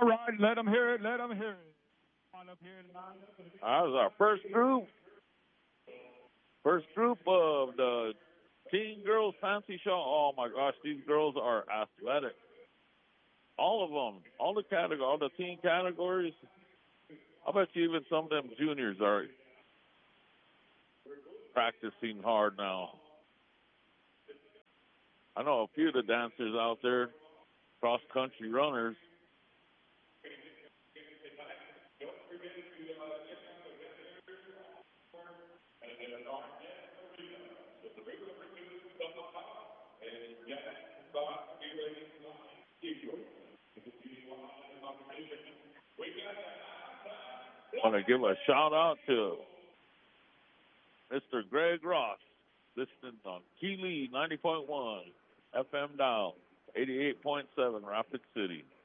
All right, let them hear it. Let them hear it. On up here tonight. That was our first group. First group of the Teen Girls Fancy Show. Oh my gosh, these girls are athletic. All of them, all the categories, all the teen categories. I bet you even some of them juniors are practicing hard now. I know a few of the dancers out there, cross country runners. Want to give a shout out to Mr. Greg Ross, listening on Keeley 90.1 FM dial, 88.7 Rapid City.